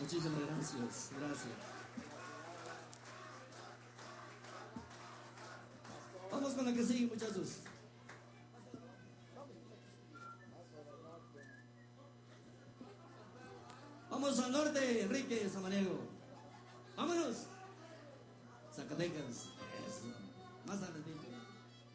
Muchísimas gracias, gracias. Vamos con la que sigue, muchachos. Vamos al norte, Enrique Samaniego. Vámonos. Zacatecas. Eso. Más adelante.